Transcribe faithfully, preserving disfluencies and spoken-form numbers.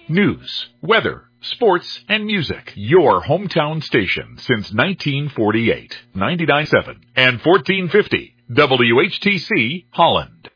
News, weather, sports, and music. Your hometown station since nineteen forty-eight. ninety-nine point seven and fourteen fifty W H T C Holland.